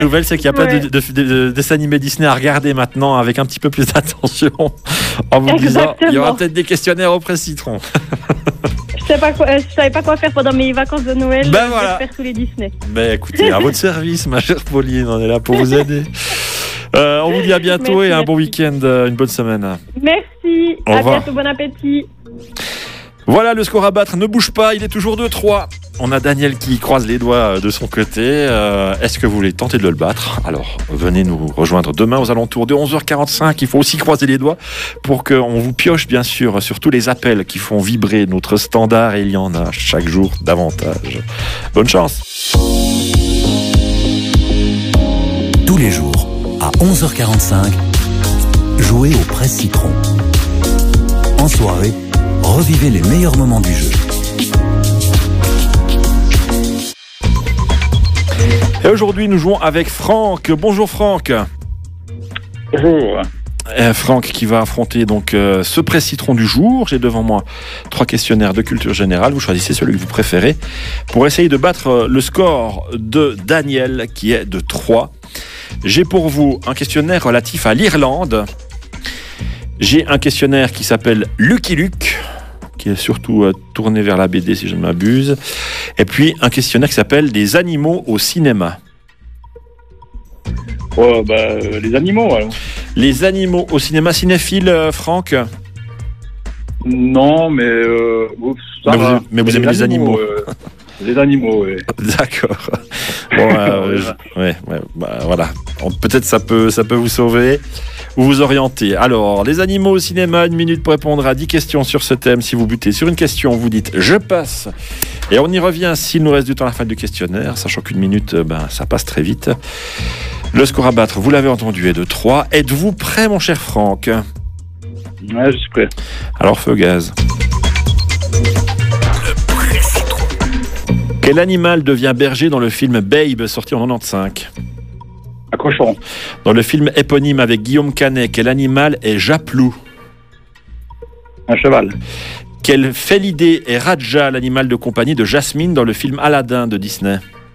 nouvelle, c'est qu'il y a plein de dessins animés Disney à regarder maintenant avec un petit peu plus d'attention en vous disant il y aura peut-être des questionnaires au Presse Citron. Je savais pas quoi faire pendant mes vacances de Noël. Ben voilà. Faire tous les Disney. Ben écoutez, à votre service, ma chère Pauline, on est là pour vous aider. On vous dit à bientôt. Merci, et un bon week-end, une bonne semaine. Merci, au revoir. À bientôt, bon appétit. Voilà, le score à battre ne bouge pas, il est toujours 2-3. On a Daniel qui croise les doigts de son côté. Est-ce que vous voulez tenter de le battre? Alors, venez nous rejoindre demain aux alentours de 11h45. Il faut aussi croiser les doigts pour qu'on vous pioche, bien sûr, sur tous les appels qui font vibrer notre standard. Et il y en a chaque jour davantage. Bonne chance. Tous les jours, à 11h45, jouez au Presse Citron. En soirée, revivez les meilleurs moments du jeu. Et aujourd'hui, nous jouons avec Franck. Bonjour Franck. Bonjour. Franck qui va affronter donc ce Presse Citron du jour. J'ai devant moi 3 questionnaires de culture générale. Vous choisissez celui que vous préférez pour essayer de battre le score de Daniel qui est de 3. J'ai pour vous un questionnaire relatif à l'Irlande. J'ai un questionnaire qui s'appelle Lucky Luke, qui est surtout tourné vers la BD si je ne m'abuse. Et puis un questionnaire qui s'appelle des animaux au cinéma. Oh, les animaux alors. Les animaux au cinéma, cinéphile, Franck? Non, mais ça va. Mais vous aimez les animaux. Les animaux, oui. D'accord. Bon, voilà. Peut-être ça peut vous sauver ou vous orienter. Alors, les animaux au cinéma, 1 minute pour répondre à 10 questions sur ce thème. Si vous butez sur une question, vous dites « je passe ». Et on y revient s'il nous reste du temps à la fin du questionnaire, sachant qu'1 minute, ça passe très vite. Le score à battre, vous l'avez entendu, est de 3. Êtes-vous prêt, mon cher Franck? Ouais, je suis prêt. Alors, feu gaz. Quel animal devient berger dans le film Babe, sorti en 95? Un cochon. Dans le film éponyme avec Guillaume Canet, quel animal est Japlou? Un cheval. Quel félidé est Raja, l'animal de compagnie de Jasmine dans le film Aladdin de Disney?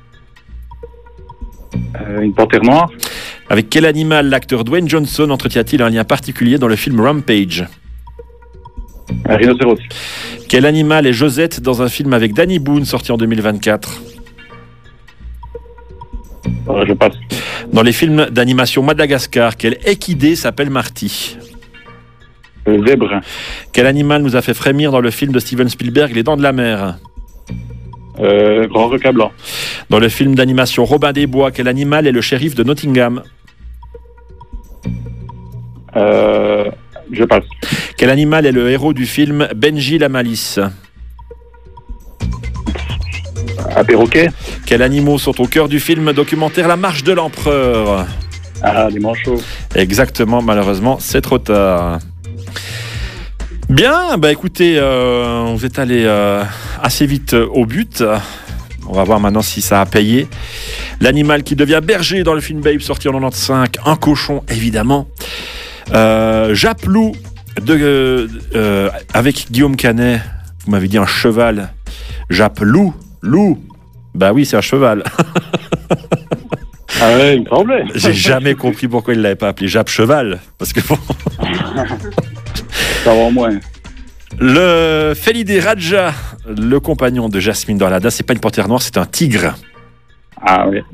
Une panthère noire. Avec quel animal l'acteur Dwayne Johnson entretient-il un lien particulier dans le film Rampage? Un rhinocéros. Quel animal est Josette dans un film avec Danny Boone sorti en 2024? Je passe. Dans les films d'animation Madagascar, quel équidé s'appelle Marty? Zèbre. Quel animal nous a fait frémir dans le film de Steven Spielberg Les Dents de la Mer? Grand requin blanc. Dans le film d'animation Robin des Bois, quel animal est le shérif de Nottingham? Je passe. Quel animal est le héros du film Benji la Malice? Un perroquet. Quels animaux sont au cœur du film documentaire La Marche de l'Empereur? Ah, les manchots. Exactement, malheureusement, c'est trop tard. Bien, écoutez, vous êtes allé assez vite au but. On va voir maintenant si ça a payé. L'animal qui devient berger dans le film Babe, sorti en 95, un cochon, évidemment. Japlou, avec Guillaume Canet, vous m'avez dit un cheval. Japlou, loup. Bah oui, c'est un cheval. Ah ouais, il me semblait. J'ai jamais compris pourquoi il ne l'avait pas appelé Jap Cheval. Parce que bon. Ça va au moins. Le félidé Raja, le compagnon de Jasmine dans Aladdin, c'est pas une panthère noire, c'est un tigre. Ah oui.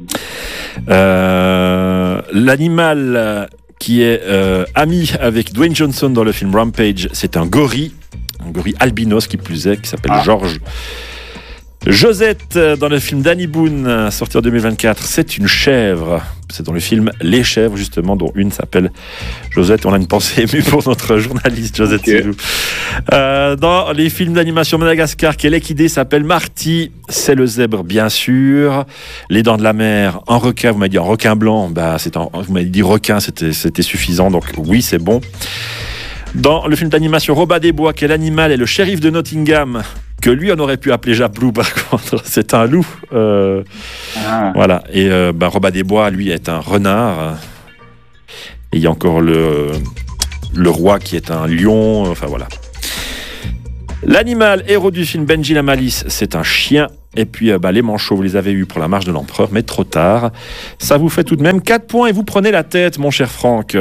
L'animal qui est ami avec Dwayne Johnson dans le film Rampage, c'est un gorille albinos qui plus est, qui s'appelle Georges. Josette, dans le film Danny Boone, sorti en 2024, c'est une chèvre. C'est dans le film Les Chèvres, justement, dont une s'appelle Josette. On a une pensée émue pour notre journaliste Josette Silou. Dans les films d'animation Madagascar, quel équidé s'appelle Marty? C'est le zèbre, bien sûr. Les Dents de la Mer, un requin. Vous m'avez dit un requin blanc. Vous m'avez dit requin, c'était suffisant. Donc oui, c'est bon. Dans le film d'animation Robin des Bois, quel animal est le shérif de Nottingham? Que lui, on aurait pu appeler Japlou, par contre, c'est un loup. Voilà. Et Robin des Bois, lui, est un renard. Et il y a encore le roi qui est un lion. Enfin, voilà. L'animal héros du film Benji la Malice, c'est un chien. Et puis les manchots, vous les avez eus pour la marche de l'empereur, mais trop tard. Ça vous fait tout de même 4 points et vous prenez la tête, mon cher Franck.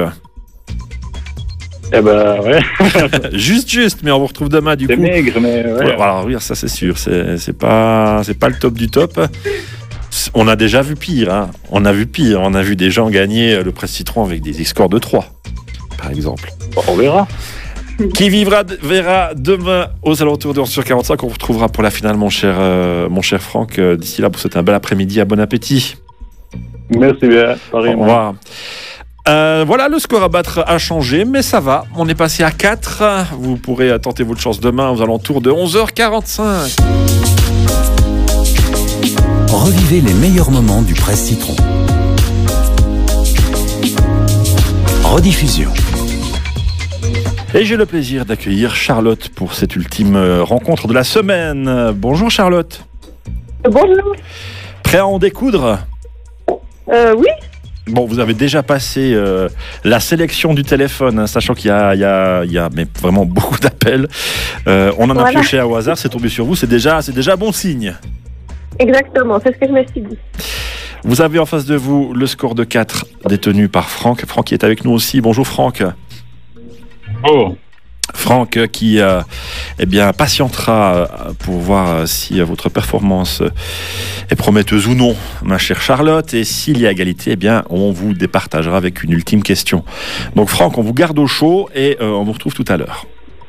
Eh ben, ouais. Juste, mais on vous retrouve demain du coup. C'est maigre, mais ouais. Ouais, alors oui, ça c'est sûr, c'est pas le top du top. On a déjà vu pire, hein. On a vu des gens gagner le Presse Citron avec des scores de 3, par exemple. On verra. Qui verra demain aux alentours de 11h45. On vous retrouvera pour la finale, mon cher Franck. D'ici là, vous souhaitez un bel après-midi, à bon appétit. Merci bien. Au revoir. Voilà, le score à battre a changé, mais ça va. On est passé à 4. Vous pourrez tenter votre chance demain aux alentours de 11h45. Revivez les meilleurs moments du Presse Citron. Rediffusion. Et j'ai le plaisir d'accueillir Charlotte pour cette ultime rencontre de la semaine. Bonjour Charlotte. Bonjour. Prêt à en découdre ? Oui. Bon, vous avez déjà passé la sélection du téléphone, hein, sachant qu'il y a mais vraiment beaucoup d'appels. On en a pioché au hasard, c'est tombé sur vous, c'est déjà bon signe. Exactement, c'est ce que je me suis dit. Vous avez en face de vous le score de 4 détenu par Franck. Franck qui est avec nous aussi. Bonjour Franck. Oh. Franck qui patientera pour voir si votre performance est prometteuse ou non, ma chère Charlotte. Et s'il y a égalité, on vous départagera avec une ultime question. Donc Franck, on vous garde au chaud et on vous retrouve tout à l'heure.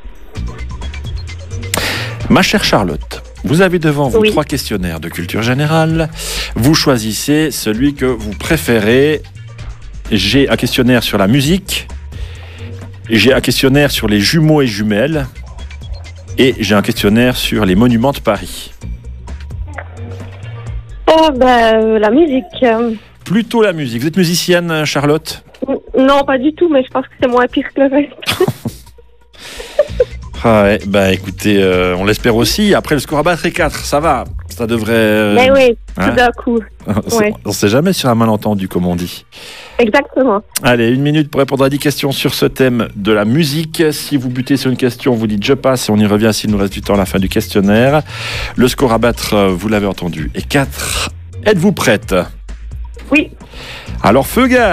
Ma chère Charlotte, vous avez devant vous 3 questionnaires de culture générale. Vous choisissez celui que vous préférez. J'ai un questionnaire sur la musique. J'ai un questionnaire sur les jumeaux et jumelles. Et j'ai un questionnaire sur les monuments de Paris. La musique. Plutôt la musique. Vous êtes musicienne, Charlotte ? Non, pas du tout, mais je pense que c'est moins pire que le reste. Écoutez, on l'espère aussi. Après, le score à battre est 4, ça va. Ça devrait... Mais oui, tout d'un coup. On ne sait jamais sur un malentendu, comme on dit. Exactement. Allez, 1 minute pour répondre à 10 questions sur ce thème de la musique. Si vous butez sur une question, vous dites « je passe » et on y revient s'il nous reste du temps à la fin du questionnaire. Le score à battre, vous l'avez entendu, est 4. Êtes-vous prête ? Oui. Alors, feu gaz !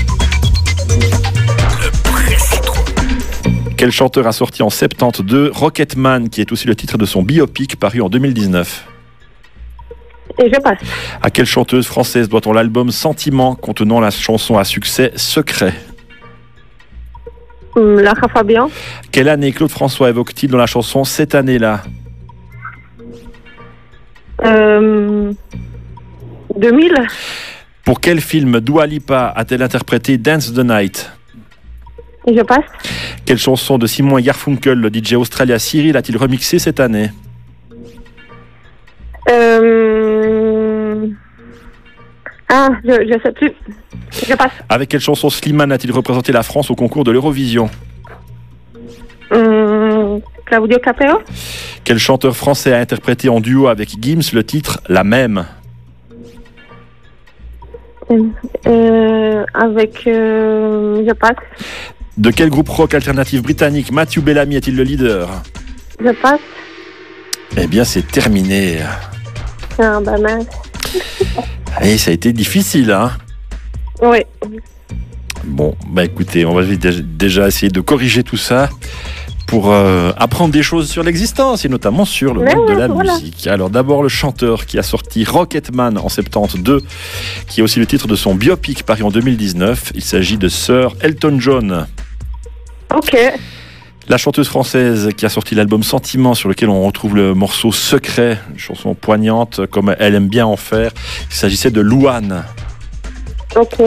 Quel chanteur a sorti en 72 Rocketman, qui est aussi le titre de son biopic paru en 2019 ? Et je passe. À quelle chanteuse française doit-on l'album Sentiment contenant la chanson à succès Secret ? Lara Fabian. Quelle année Claude François évoque-t-il dans la chanson Cette année-là ? 2000. Pour quel film Dua Lipa a-t-elle interprété Dance the Night ? Et je passe. Quelle chanson de Simon et Garfunkel, le DJ australien Cyril, a-t-il remixé cette année ? Je sais plus. Je passe. Avec quelle chanson Slimane a-t-il représenté la France au concours de l'Eurovision ? Claudio Capeo. Quel chanteur français a interprété en duo avec Gims le titre La Même ? Je passe. De quel groupe rock alternatif britannique Matthew Bellamy est-il le leader ? Je passe. Eh bien, c'est terminé. Mince. Et ça a été difficile, hein ? Oui. Bon, écoutez, on va déjà essayer de corriger tout ça pour apprendre des choses sur l'existence et notamment sur le monde de la musique. Alors d'abord le chanteur qui a sorti Rocketman en 72, qui est aussi le titre de son biopic paru en 2019. Il s'agit de Sir Elton John. Ok. La chanteuse française qui a sorti l'album Sentiment, sur lequel on retrouve le morceau Secret, une chanson poignante comme elle aime bien en faire. Il s'agissait de Louane. Ok.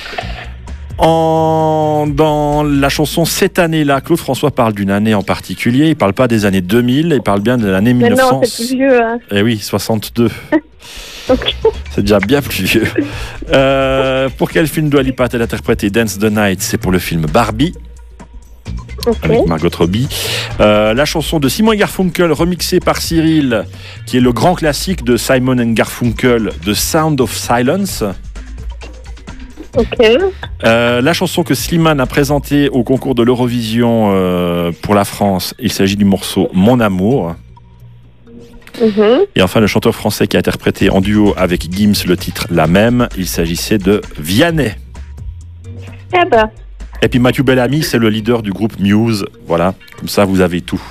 Dans la chanson Cette année-là, Claude François parle d'une année en particulier. Il parle pas des années 2000, il parle bien de l'année 1900. Mais non, c'est plus vieux. Hein. Eh oui, 62. Okay. C'est déjà bien plus vieux. Pour quel film Dua Lipa a-t-elle interprété Dance the Night ? C'est pour le film Barbie. Okay. Avec Margot Robbie. La chanson de Simon et Garfunkel remixée par Cyril, qui est le grand classique de Simon and Garfunkel, The Sound of Silence. Ok. La chanson que Slimane a présentée au concours de l'Eurovision pour la France, il s'agit du morceau Mon Amour. Et enfin, le chanteur français qui a interprété en duo avec Gims le titre La Même, il s'agissait de Vianney. Eh ben, Et puis Mathieu Bellamy, c'est le leader du groupe Muse. Voilà, comme ça vous avez tout.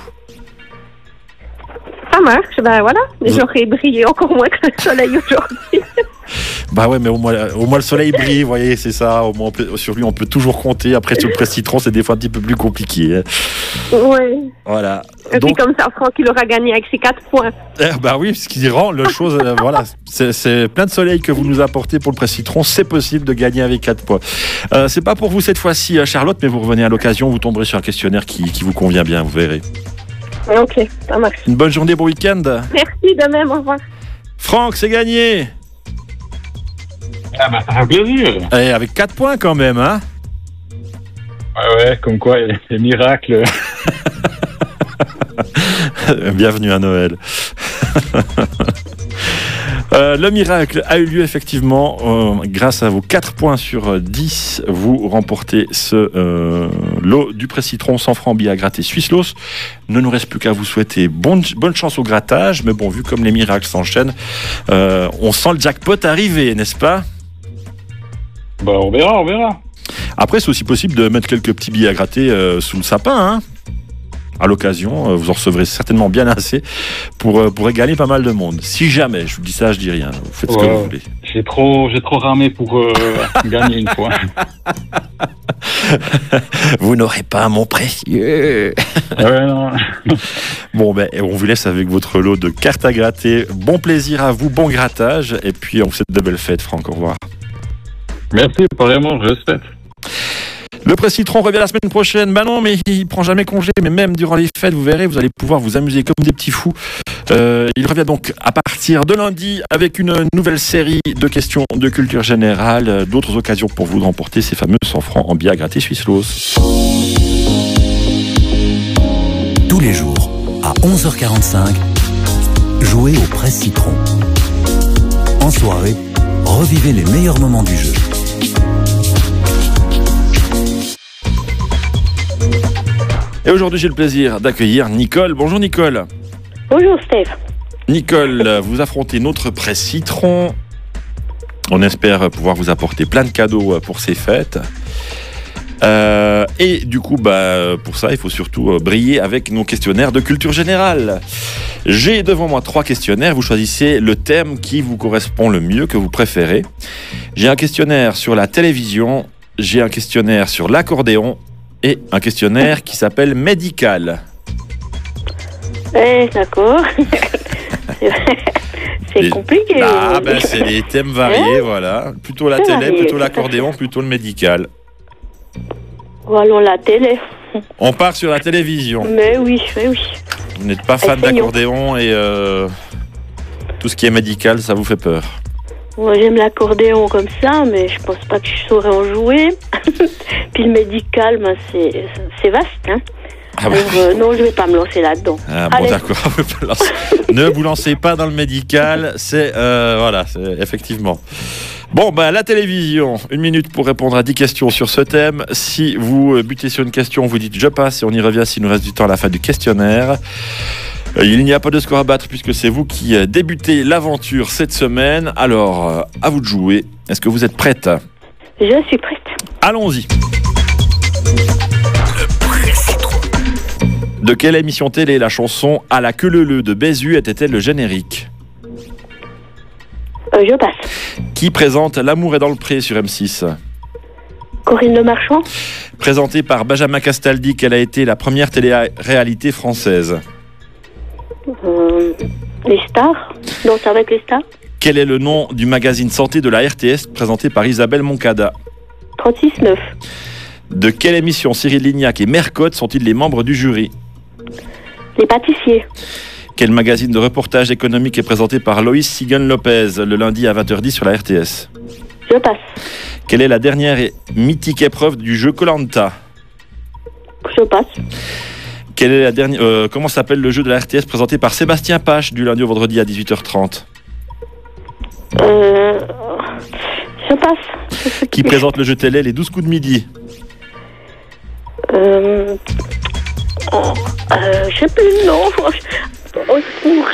ça marche. Ben voilà. J'aurais brillé encore moins que le soleil aujourd'hui. Bah ouais, mais au moins le soleil brille, vous voyez, c'est ça. Au moins, sur lui, on peut toujours compter. Après, sur le presse citron, c'est des fois un petit peu plus compliqué. Hein. Oui. Voilà. Et Donc, puis comme ça, Franck, il aura gagné avec ses 4 points. bah oui, ce qui rend le chose, voilà, c'est plein de soleil que vous nous apportez pour le presse citron. C'est possible de gagner avec 4 points. C'est pas pour vous cette fois-ci, Charlotte, mais vous revenez à l'occasion, vous tomberez sur un questionnaire qui vous convient bien, vous verrez. Ok, ça marche. Une bonne journée, bon week-end. Merci de même, au revoir. Franck, c'est gagné. Ah bah, ça fait plaisir. Et avec 4 points quand même, hein. Ouais, comme quoi, il y a des miracles. Bienvenue à Noël. Le miracle a eu lieu effectivement. Grâce à vos 4 points sur 10, vous remportez ce lot du presse citron 100 francs billets à gratter Swisslos. Ne nous reste plus qu'à vous souhaiter bonne chance au grattage. Mais bon, vu comme les miracles s'enchaînent, on sent le jackpot arriver, n'est-ce pas? Bah, on verra. Après, c'est aussi possible de mettre quelques petits billets à gratter sous le sapin, hein. À l'occasion, vous en recevrez certainement bien assez pour égaler pas mal de monde. Si jamais, je vous dis ça, je dis rien. Vous faites ce que vous voulez. J'ai trop ramé pour gagner une fois. Vous n'aurez pas mon précieux. Ouais, non. Bon, ben, on vous laisse avec votre lot de cartes à gratter. Bon plaisir à vous, bon grattage. Et puis, on vous souhaite de belles fêtes, Franck. Au revoir. Merci, vraiment, je le souhaite. Le presse citron revient la semaine prochaine. Bah non, mais il prend jamais congé. Mais même durant les fêtes, vous verrez, vous allez pouvoir vous amuser comme des petits fous. Il revient donc à partir de lundi avec une nouvelle série de questions de culture générale. D'autres occasions pour vous de remporter ces fameux 100 francs en billets à gratter Swisslos. Tous les jours, à 11h45, jouez au presse citron. En soirée, revivez les meilleurs moments du jeu. Et aujourd'hui, j'ai le plaisir d'accueillir Nicole. Bonjour Nicole. Bonjour, Steph. Nicole, vous affrontez notre presse citron. On espère pouvoir vous apporter plein de cadeaux pour ces fêtes. Et du coup, pour ça, il faut surtout briller avec nos questionnaires de culture générale. J'ai devant moi 3 questionnaires. Vous choisissez le thème qui vous correspond le mieux, que vous préférez. J'ai un questionnaire sur la télévision. J'ai un questionnaire sur l'accordéon. Et un questionnaire qui s'appelle médical. D'accord. C'est compliqué. Ah, c'est des thèmes variés, voilà. Plutôt la télé, plutôt l'accordéon, plutôt le médical. Voilà la télé. On part sur la télévision. Mais oui. Vous n'êtes pas fan d'accordéon et tout ce qui est médical, ça vous fait peur? Moi, j'aime l'accordéon comme ça, mais je pense pas que je saurais en jouer. Puis le médical, c'est vaste, hein. Ah Alors, non, je vais pas me lancer là-dedans. Ah bon, Allez. d'accord. Ne vous lancez pas dans le médical, c'est effectivement. Bon, la télévision, 1 minute pour répondre à 10 questions sur ce thème. Si vous butez sur une question, vous dites je passe et on y revient s'il nous reste du temps à la fin du questionnaire. Il n'y a pas de score à battre puisque c'est vous qui débutez l'aventure cette semaine. Alors, à vous de jouer. Est-ce que vous êtes prête? Je suis prête. Allons-y. De quelle émission télé la chanson « À la queue leu-leu » de Bézu était-elle le générique? Je passe. Qui présente L'amour est dans le pré sur M6? Corinne Le Marchand. Présentée par Benjamin Castaldi, quelle a été la première télé-réalité française? Les stars. Danse avec les stars. Quel est le nom du magazine santé de la RTS présenté par Isabelle Moncada? 36-9. De quelle émission Cyril Lignac et Mercotte sont-ils les membres du jury? Les pâtissiers. Quel magazine de reportage économique est présenté par Loïs Sigan-Lopez le lundi à 20h10 sur la RTS? Je passe. Quelle est la dernière et mythique épreuve du jeu Koh-Lanta? Je passe. Quelle est la dernière, comment s'appelle le jeu de la RTS présenté par Sébastien Pache du lundi au vendredi à 18h30? Ça passe. Qui présente le jeu télé Les 12 coups de midi? Je sais plus le nom. Au secours.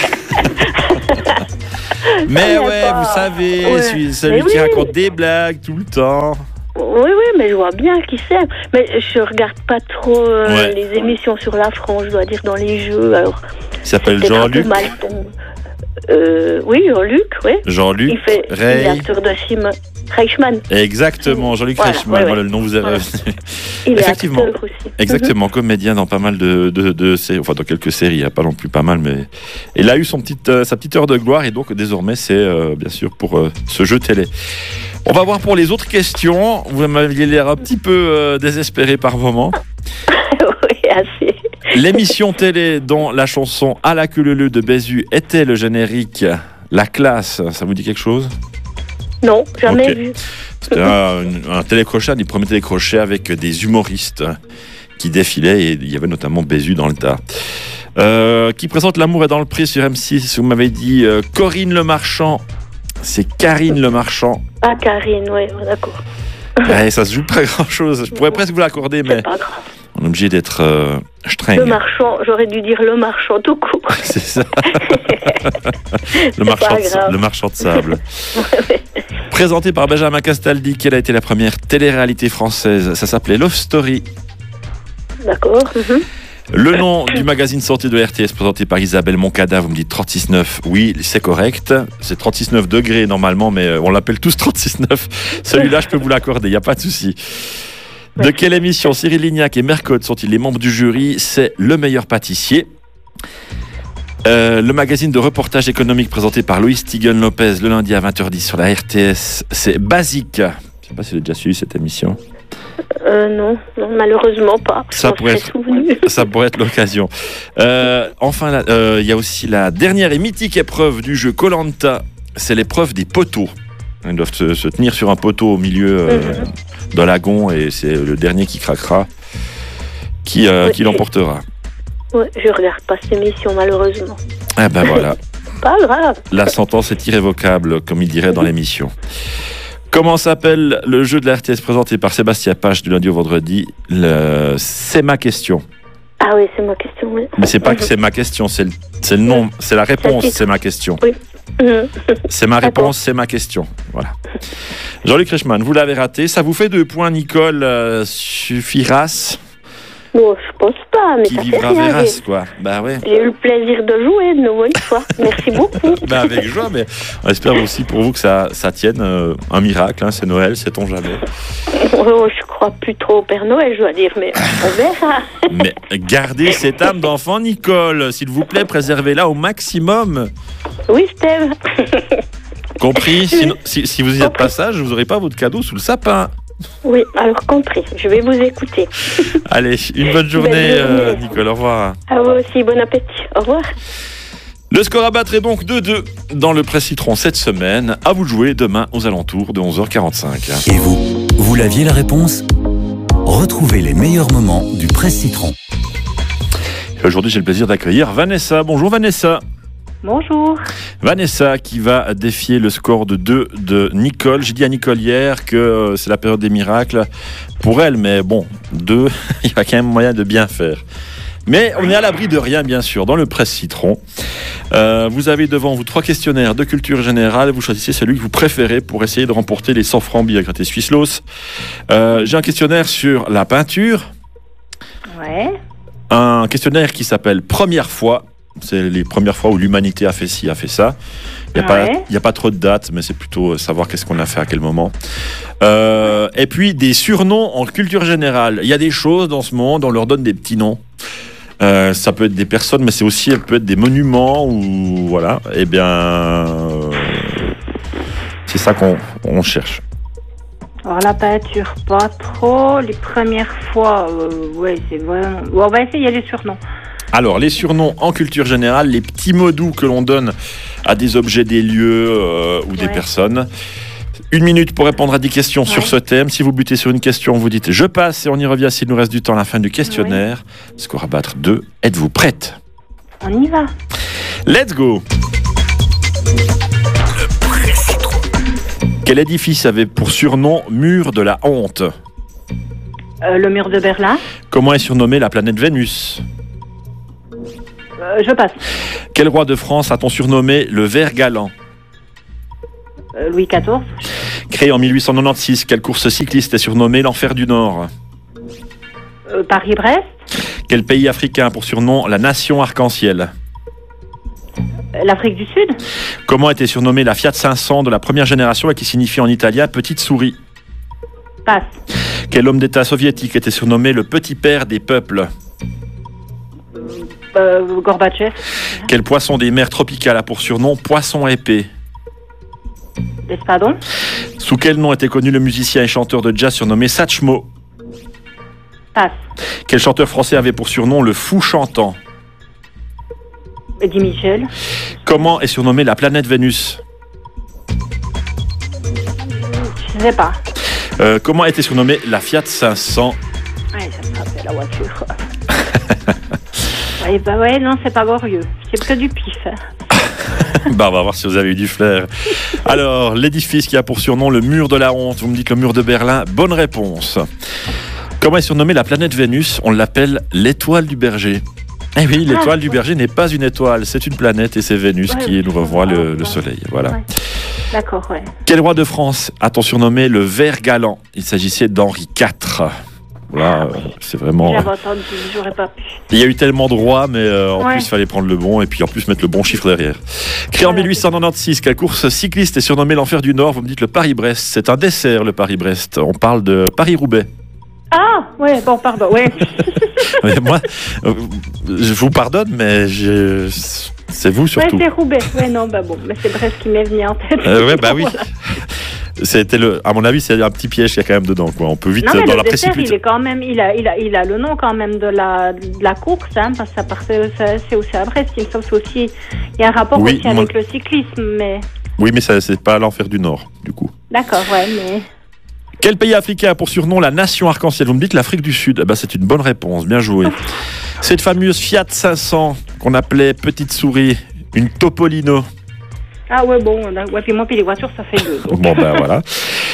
Mais Ah, ouais, pas. vous savez, Ouais. celui Mais qui oui. raconte des blagues tout le temps. Oui, mais je vois bien qui c'est. Mais je regarde pas trop Ouais. les émissions sur la France, je dois dire, dans les jeux. Alors, Il s'appelle peut-être un peu Jean-Luc. mal tombé. Oui, Jean-Luc, oui. Jean-Luc Il est Rey. acteur de film. Reichmann. Exactement, Jean-Luc Voilà, Reichmann, ouais, voilà, le nom vous est Voilà. revenu. Il est Effectivement. acteur aussi. Exactement, comédien dans pas mal de séries, enfin dans quelques séries, il n'y a pas non plus pas mal, mais il a eu sa petite heure de gloire et donc désormais c'est bien sûr pour ce jeu télé. On va voir pour les autres questions. Vous m'aviez l'air un petit peu désespéré par moment. Oui, assez. L'émission télé dont la chanson À la queue leu de Bézu était le générique La Classe, ça vous dit quelque chose? Non, jamais Ok. vu. C'était un télécrochet, un des premiers télécrochets avec des humoristes qui défilaient et il y avait notamment Bézu dans le tas. Qui présente L'amour est dans le prix sur M6, vous m'avez dit Corinne Le Marchand, c'est Karine Le Marchand. Ah, Karine, oui, d'accord. Ouais, ça se joue pas grand chose, je pourrais presque vous l'accorder mais C'est pas grave. on est obligé d'être streng. Le marchand, j'aurais dû dire le marchand tout court. C'est ça, pas grave. le marchand de sable. Présenté par Benjamin Castaldi, quelle a été la première télé-réalité française? Ça s'appelait Love Story. D'accord. Le nom du magazine sorti de RTS présenté par Isabelle Moncada, vous me dites 36.9, oui, c'est correct. C'est 36.9 degrés normalement, mais on l'appelle tous 36.9. Celui-là, je peux vous l'accorder, il n'y a pas de souci. De quelle émission Cyril Lignac et Mercotte sont-ils les membres du jury? C'est Le Meilleur Pâtissier. Le magazine de reportage économique présenté par Loïs Tiguen-Lopez le lundi à 20h10 sur la RTS, c'est Basique. Je ne sais pas si vous avez déjà suivi cette émission. Non, malheureusement pas. Ça J'en pourrait serais être- souvenu. Ça pourrait être l'occasion. Enfin, il y a aussi la dernière et mythique épreuve du jeu Koh-Lanta. C'est l'épreuve des poteaux. Ils doivent se tenir sur un poteau au milieu d'un lagon et c'est le dernier qui craquera qui l'emportera. Ouais, je regarde pas cette émission, malheureusement. Eh ben voilà, Pas grave. la sentence est irrévocable, comme il dirait dans l'émission. Comment s'appelle le jeu de la RTS présenté par Sébastien Pache du lundi au vendredi? C'est ma question. Ah oui, c'est ma question, oui. Mais c'est pas que c'est ma question, c'est le nom, c'est la réponse, c'est ma question. C'est ma réponse, c'est ma question. Voilà. Jean-Luc Reichmann, vous l'avez raté. Ça vous fait 2 points, Nicole. Suffira-ce Bon, je pense pas, mais qui ça fait vivra rien. verra, quoi. Bah ouais. J'ai eu le plaisir de jouer de nouveau une fois. Merci beaucoup. Bah avec joie, mais on espère aussi pour vous que ça tienne. Un miracle, hein, c'est Noël, sait-on jamais. Oh, je crois plus trop au Père Noël, je dois dire, mais on verra. Mais gardez cette âme d'enfant, Nicole. S'il vous plaît, préservez-la au maximum. Oui, Steve. Compris? Sinon, si vous y êtes pas sage, vous n'aurez pas votre cadeau sous le sapin. Oui, alors compris. Je vais vous écouter. Allez, une bonne journée, Belle journée. Nicole. Au revoir. À vous aussi, bon appétit. Au revoir. Le score à battre est donc 2-2 dans le Presse Citron cette semaine. À vous de jouer demain aux alentours de 11h45. Et vous l'aviez la réponse? Retrouvez les meilleurs moments du Presse Citron. Et aujourd'hui, j'ai le plaisir d'accueillir Vanessa. Bonjour Vanessa. Bonjour. Vanessa qui va défier le score de 2 de Nicole. J'ai dit à Nicole hier que c'est la période des miracles pour elle, mais bon, 2, il y a quand même moyen de bien faire. Mais on est à l'abri de rien, bien sûr, dans le Presse Citron. Vous avez devant vous 3 questionnaires de culture générale. Vous choisissez celui que vous préférez pour essayer de remporter les 100 francs billets gratis Swisslos. J'ai un questionnaire sur la peinture. Ouais. Un questionnaire qui s'appelle Première fois. C'est les premières fois où l'humanité a fait ci, a fait ça. Il n'y a pas trop de dates, mais c'est plutôt savoir qu'est-ce qu'on a fait à quel moment. Et puis des surnoms en culture générale. Il y a des choses dans ce monde, on leur donne des petits noms. Ça peut être des personnes, mais c'est aussi, peut être des monuments ou voilà. Eh bien, c'est ça qu'on cherche. Alors la peinture, pas trop. Les premières fois, ouais, c'est vraiment... Bon, on va essayer les surnoms. Alors, les surnoms en culture générale, les petits mots doux que l'on donne à des objets, des lieux ou des personnes. 1 minute pour répondre à 10 questions sur ce thème. Si vous butez sur une question, vous dites « Je passe » et on y revient s'il nous reste du temps à la fin du questionnaire. Score à battre 2. Êtes-vous prête? On y va. Let's go! Quel édifice avait pour surnom Mur de la honte? Le mur de Berlin. Comment est surnommée la planète Vénus? Je passe. Quel roi de France a-t-on surnommé le Vert Galant? Louis XIV. Créé en 1896, quelle course cycliste est surnommée l'Enfer du Nord? Paris-Brest. Quel pays africain a pour surnom la Nation Arc-en-Ciel? L'Afrique du Sud. Comment était surnommée la Fiat 500 de la première génération et qui signifie en italien petite souris? Passe. Quel homme d'État soviétique était surnommé le petit père des peuples? Gorbatchev. Quel poisson des mers tropicales a pour surnom poisson épais? L'espadon. Sous quel nom était connu le musicien et chanteur de jazz surnommé Satchmo? Passe. Quel chanteur français avait pour surnom le fou chantant? Eddie Michel. Comment est surnommée la planète Vénus? Je sais pas. Comment était surnommée la Fiat 500? Ouais, ça me rappelle la voiture. Ouais, non, c'est pas glorieux. C'est que du pif. Hein. Bah, on va voir si vous avez eu du flair. Alors, l'édifice qui a pour surnom le mur de la honte, vous me dites le mur de Berlin. Bonne réponse. Comment est surnommée la planète Vénus? On l'appelle l'étoile du berger. Eh oui, l'étoile du berger n'est pas une étoile, c'est une planète et c'est Vénus qui nous revoit le soleil. Voilà. Ouais. D'accord, ouais. Quel roi de France a-t-on surnommé le Vert Galant? Il s'agissait d'Henri IV. Voilà, c'est vraiment. J'avais entendu, j'aurais pas pu. Il y a eu tellement de rois, mais en plus, il fallait prendre le bon et puis en plus mettre le bon chiffre derrière. Créé en 1896, quelle course cycliste est surnommée l'Enfer du Nord? Vous me dites le Paris-Brest. C'est un dessert, le Paris-Brest. On parle de Paris-Roubaix. Ah, ouais, bon, pardon, ouais. Mais moi, je vous pardonne, mais c'est vous surtout. Ouais, c'est Roubaix. Ouais, non, bah bon, mais c'est Brest qui m'est venu en tête. Ouais, bah oui. C'était à mon avis, c'est un petit piège qu'il y a quand même dedans, quoi. On peut vite non, mais dans le la dessert, précipitation. il est quand même, il a le nom quand même de la course, hein, parce que c'est aussi à Brest. Il me semble il y a un rapport aussi avec le cyclisme, mais. Oui, mais ça, c'est pas l'Enfer du Nord, du coup. D'accord, ouais, mais. Quel pays africain a pour surnom la Nation Arc-en-Ciel? Vous me dites l'Afrique du Sud. Eh ben, c'est une bonne réponse, bien joué. Cette fameuse Fiat 500 qu'on appelait petite souris, une Topolino. Ah ouais, bon, ouais, puis moi, puis les voitures, ça fait deux. Donc. Bon, ben voilà.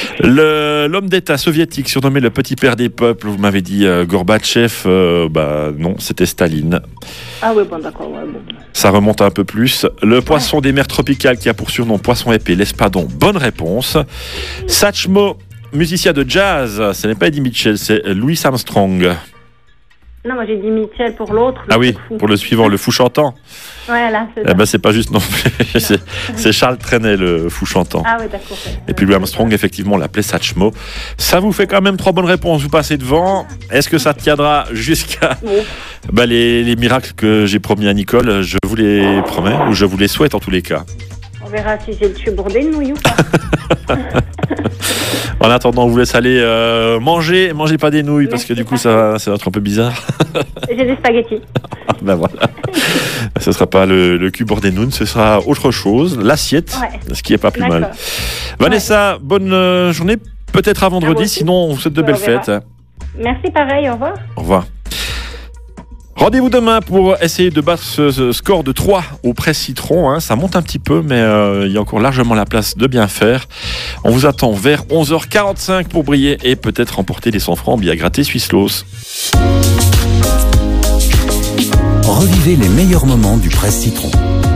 L'homme d'État soviétique surnommé le petit père des peuples, vous m'avez dit Gorbatchev, non, c'était Staline. Ah ouais, bon, d'accord, ouais, bon. Ça remonte un peu plus. Le poisson des mers tropicales qui a pour surnom poisson épais, l'espadon, bonne réponse. Satchmo, musicien de jazz, ce n'est pas Eddie Mitchell, c'est Louis Armstrong. Non, moi j'ai dit Mitchell pour l'autre. Ah oui, pour le suivant, le fou chantant. Voilà, c'est ça. Eh ben, c'est pas juste non plus. C'est Charles Trenet, le fou chantant. Ah oui, d'accord. Et puis Louis Armstrong, effectivement, on l'appelait Satchmo. Ça vous fait quand même 3 bonnes réponses. Vous passez devant. Est-ce que ça tiendra jusqu'à les miracles que j'ai promis à Nicole? Je vous les promets, ou je vous les souhaite en tous les cas. On verra si j'ai le tube bourdé de nouilles ou pas. En attendant, on vous laisse aller manger. Mangez pas des nouilles, parce que du coup, ça va être un peu bizarre. J'ai des spaghettis. Ben voilà. Ce ne sera pas le cul bordé nounes, ce sera autre chose, l'assiette, ce qui n'est pas plus mal. Vanessa, bonne journée. Peut-être à vendredi, sinon on vous souhaite de belles fêtes. Merci, pareil, au revoir. Au revoir. Rendez-vous demain pour essayer de battre ce score de 3 au presse citron. Hein. Ça monte un petit peu, mais il y a encore largement la place de bien faire. On vous attend vers 11h45 pour briller et peut-être remporter les 100 francs en billets à gratter Swisslos. Revivez les meilleurs moments du presse citron.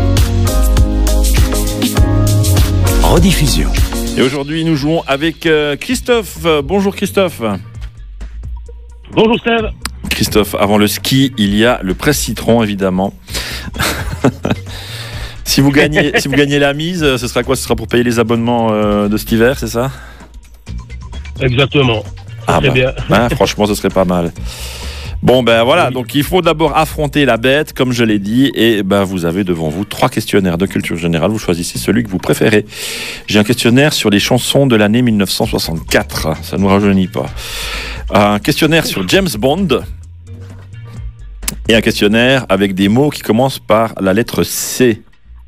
Rediffusion. Et aujourd'hui, nous jouons avec Christophe. Bonjour Christophe. Bonjour Steve. Christophe, avant le ski, il y a le presse citron, évidemment. Si vous gagnez la mise, ce sera quoi? Ce sera pour payer les abonnements de cet hiver, c'est ça? Exactement. Très bien. Franchement, ce serait pas mal. Bon, ben voilà, donc il faut d'abord affronter la bête, comme je l'ai dit, et vous avez devant vous 3 questionnaires de culture générale. Vous choisissez celui que vous préférez. J'ai un questionnaire sur les chansons de l'année 1964, ça ne nous rajeunit pas. Un questionnaire sur James Bond, et un questionnaire avec des mots qui commencent par la lettre C.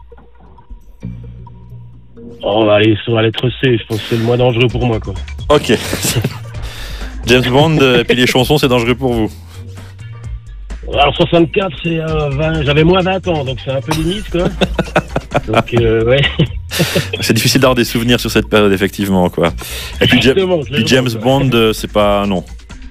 On va aller sur la lettre C, je pense que c'est le moins dangereux pour moi, quoi. Ok. James Bond et puis les chansons, c'est dangereux pour vous. Alors 64, c'est 20, j'avais moins 20 ans, donc c'est un peu limite, quoi. Donc, ouais. C'est difficile d'avoir des souvenirs sur cette période, effectivement, quoi. Et puis, puis James Bond, c'est pas... Non.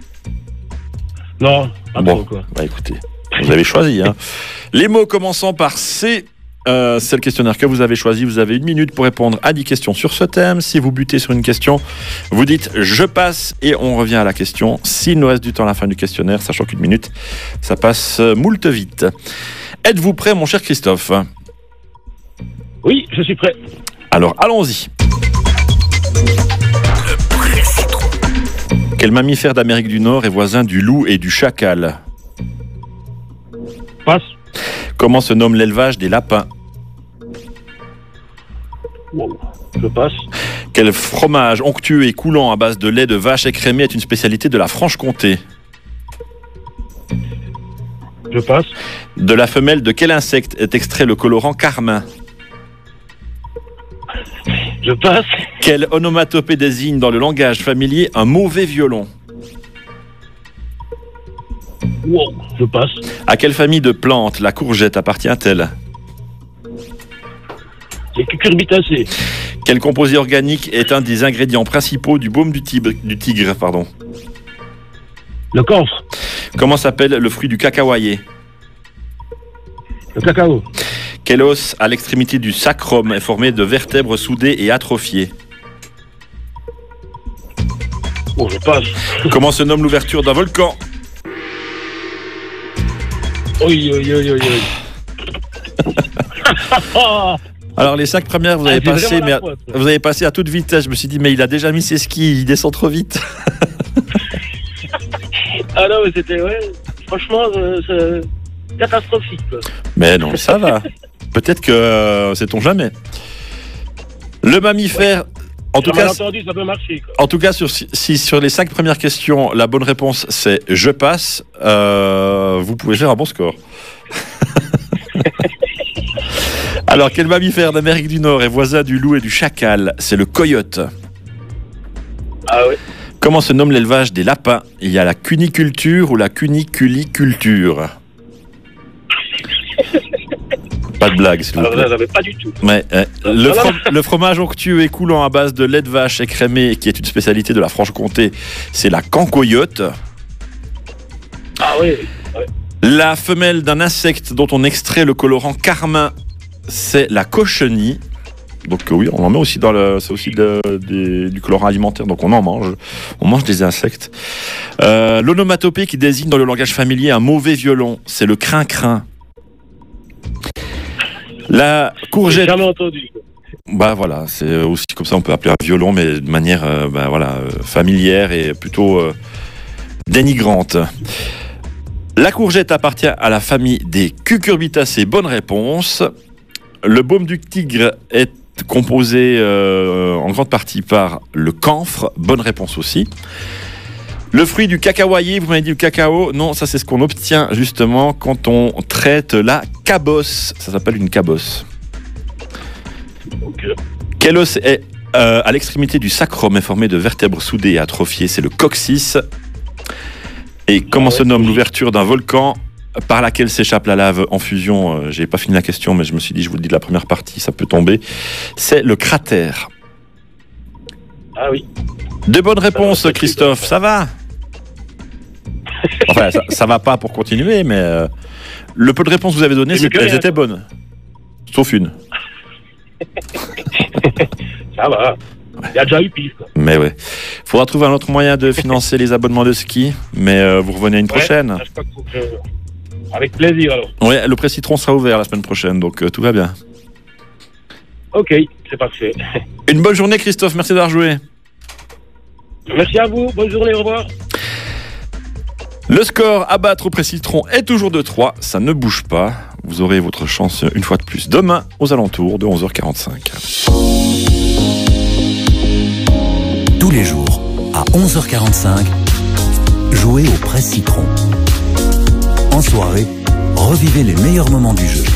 Non, pas trop, quoi. Bah écoutez, vous avez choisi, hein. Les mots commençant par C... c'est le questionnaire que vous avez choisi. Vous avez 1 minute pour répondre à 10 questions sur ce thème. Si vous butez sur une question, vous dites « je passe » et on revient à la question. S'il nous reste du temps à la fin du questionnaire, sachant qu'1 minute, ça passe moult vite. Êtes-vous prêt, mon cher Christophe ? Oui, je suis prêt. Alors, allons-y. Quel mammifère d'Amérique du Nord est voisin du loup et du chacal ? Passe. Comment se nomme l'élevage des lapins ? Wow. Je passe. Quel fromage onctueux et coulant à base de lait de vache écrémé est une spécialité de la Franche-Comté ? Je passe. De la femelle de quel insecte est extrait le colorant carmin ? Je passe. Quelle onomatopée désigne dans le langage familier un mauvais violon ? Wow. Je passe. À quelle famille de plantes la courgette appartient-elle ? Les cucurbitacées. Quel composé organique est un des ingrédients principaux du baume du tigre, Le camphre. Comment s'appelle le fruit du cacahuayé ? Le cacao. Quel os à l'extrémité du sacrum est formé de vertèbres soudées et atrophiées ? Bon, je passe. Comment se nomme l'ouverture d'un volcan ? Oui, oui, oui, oui, oui. Alors les 5 premières vous avez passé, mais vous avez passé à toute vitesse. Je me suis dit mais il a déjà mis ses skis, il descend trop vite. Ah non mais c'était franchement c'est catastrophique, quoi. Mais non, ça va. Peut-être que sait-on jamais. Le mammifère. En tout cas, entendu, ça peut marcher, quoi. En tout cas, si sur les 5 premières questions, la bonne réponse c'est je passe, vous pouvez faire un bon score. Alors, quel mammifère d'Amérique du Nord est voisin du loup et du chacal ? C'est le coyote. Ah oui. Comment se nomme l'élevage des lapins ? Il y a la cuniculture ou la cuniculiculture ? Pas de blague, s'il vous plaît. Alors là, j'avais pas du tout. Mais, le fromage onctueux et coulant à base de lait de vache écrémé, qui est une spécialité de la Franche-Comté, c'est la cancoyote. Ah oui. Ouais. La femelle d'un insecte dont on extrait le colorant carmin, c'est la cochenille. Donc oui, on en met aussi c'est aussi du colorant alimentaire, donc on en mange. On mange des insectes. L'onomatopée qui désigne dans le langage familier un mauvais violon, c'est le crin-crin. La courgette. J'ai jamais entendu. Bah voilà, c'est aussi comme ça on peut appeler un violon, mais de manière familière et plutôt dénigrante. La courgette appartient à la famille des cucurbitacées. Bonne réponse. Le baume du tigre est composé en grande partie par le camphre. Bonne réponse aussi. Le fruit du cacahuayé, vous m'avez dit le cacao. Non, ça c'est ce qu'on obtient justement quand on traite la cabosse. Ça s'appelle une cabosse. Okay. Quel os est à l'extrémité du sacrum est formé de vertèbres soudées et atrophiées ? C'est le coccyx. Et comment se nomme l'ouverture d'un volcan par laquelle s'échappe la lave en fusion ? J'ai pas fini la question, mais je me suis dit, je vous le dis de la première partie, ça peut tomber. C'est le cratère. Ah oui. De bonnes réponses, Christophe, ça va ? Enfin, ça va pas pour continuer, mais le peu de réponses que vous avez données, elles étaient bonnes. Sauf une. Ça va. Il y a déjà eu pire, quoi. Mais ouais. Faudra trouver un autre moyen de financer les abonnements de ski, mais vous revenez une prochaine. Avec plaisir, alors. Ouais, le Presse Citron sera ouvert la semaine prochaine, donc tout va bien. Ok, c'est parfait. Une bonne journée, Christophe, merci d'avoir joué. Merci à vous, bonne journée, au revoir. Le score à battre au Presse Citron est toujours de 3, ça ne bouge pas. Vous aurez votre chance une fois de plus demain aux alentours de 11h45. Tous les jours, à 11h45, jouez au Presse Citron. En soirée, revivez les meilleurs moments du jeu.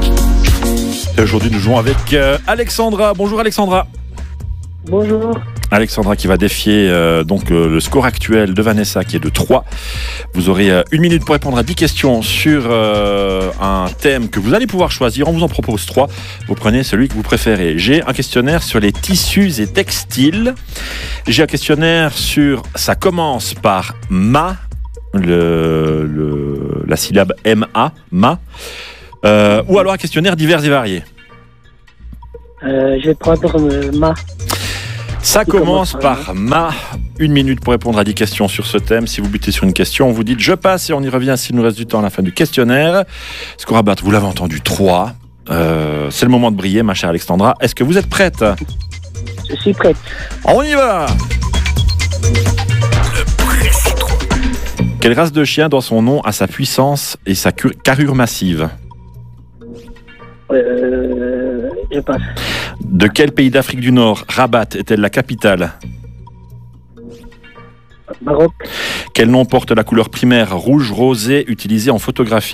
Et aujourd'hui, nous jouons avec Alexandra. Bonjour Alexandra. Bonjour. Alexandra qui va défier le score actuel de Vanessa qui est de 3. Vous aurez 1 minute pour répondre à 10 questions sur un thème que vous allez pouvoir choisir. On vous en propose 3. Vous prenez celui que vous préférez. J'ai un questionnaire sur les tissus et textiles. J'ai un questionnaire sur ça commence par ma, la syllabe M-A, ma. Ou alors un questionnaire divers et variés. Je vais prendre ma. Ça commence par ma. 1 minute pour répondre à 10 questions sur ce thème. Si vous butez sur une question, vous dites je passe et on y revient s'il nous reste du temps à la fin du questionnaire. Score à battre, vous l'avez entendu, 3. C'est le moment de briller, ma chère Alexandra. Est-ce que vous êtes prête ? Je suis prête. On y va ! Quelle race de chien doit son nom à sa puissance et sa carrure massive ? Je passe. De quel pays d'Afrique du Nord Rabat est-elle la capitale ? Maroc. Quel nom porte la couleur primaire rouge rosé utilisée en photographie ?